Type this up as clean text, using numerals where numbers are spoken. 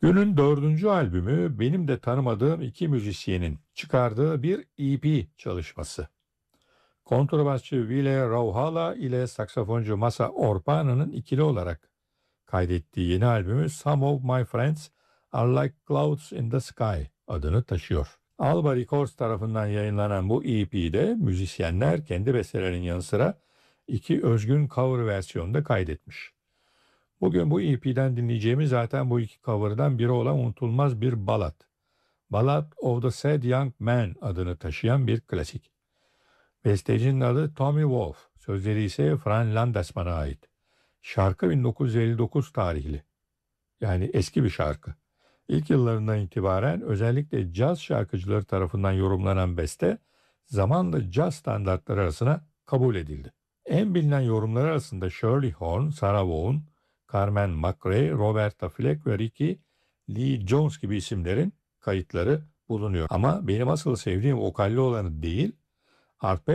Günün dördüncü albümü benim de tanımadığım iki müzisyenin çıkardığı bir EP çalışması. Kontrbasçı Ville Rauhala ile saksafoncu Masa Orpana'nın ikili olarak kaydettiği yeni albümü Some of My Friends Are Like Clouds in the Sky adını taşıyor. Alba Records tarafından yayınlanan bu EP'de müzisyenler kendi bestelerinin yanı sıra iki özgün cover versiyonunda kaydetmiş. Bugün bu EP'den dinleyeceğimiz zaten bu iki cover'dan biri olan unutulmaz bir ballad. Ballad of the Sad Young Man adını taşıyan bir klasik. Bestecinin adı Tommy Wolfe, sözleri ise Fran Landesman'a ait. Şarkı 1959 tarihli. Yani eski bir şarkı. İlk yıllarından itibaren özellikle caz şarkıcıları tarafından yorumlanan beste zamanla caz standartları arasına kabul edildi. En bilinen yorumlar arasında Shirley Horn, Sarah Vaughan, Carmen McRae, Roberta Fleck ve Ricky Lee Jones gibi isimlerin kayıtları bulunuyor. Ama benim asıl sevdiğim vokalli olanı değil, Art